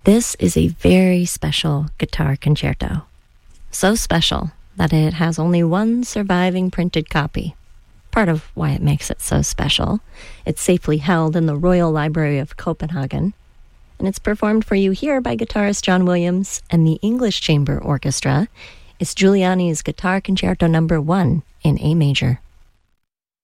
This is a very special guitar concerto. So special that it has only one surviving printed copy. Part of why it makes it so special. It's safely held in the Royal Library of Copenhagen, and it's performed for you here by guitarist John Williams and the English Chamber Orchestra. It's Giuliani's Guitar Concerto No. 1 in A major.